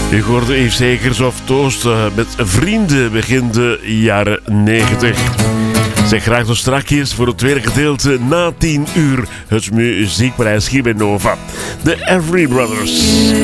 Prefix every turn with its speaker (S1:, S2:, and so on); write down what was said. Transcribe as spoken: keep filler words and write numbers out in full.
S1: U hoorde Yves Segers of Toast uh, met vrienden begin de jaren negentig. Zeg graag tot strakjes voor het tweede gedeelte na tien uur. Het muziekprijs hier bij Nova. De Every Brothers.